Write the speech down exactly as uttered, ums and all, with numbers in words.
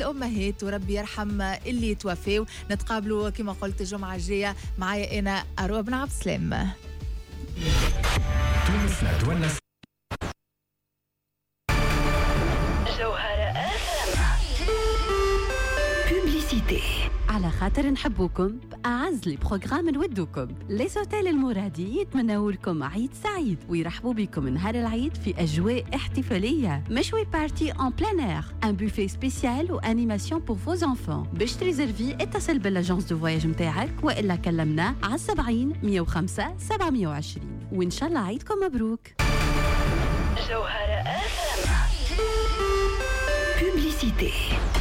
الأمهات وربي يرحم اللي توفوا. نتقابلوا كما قلت الجمعة الجاية. معايا أنا أروى بن عبد السلام. تونس تونس على خاطر نحبوكم بأعز لي بروغرام نودوكم. لي سوتيل المرادي يتمنوا لكم عيد سعيد ويرحبوا بكم نهار العيد في أجواء احتفالية. مشوي بارتي ان بلان اير، ان بوفيه سبيسيال وانيماسيون بور فوز انفون. باش تريزرفي اتصل بالاجونس دو فواياج متاعك والا كلمنا على سبعين مية وخمسة سبعمية وعشرين. وإن شاء الله عيدكم مبروك. جوهرة آخر. Publicité.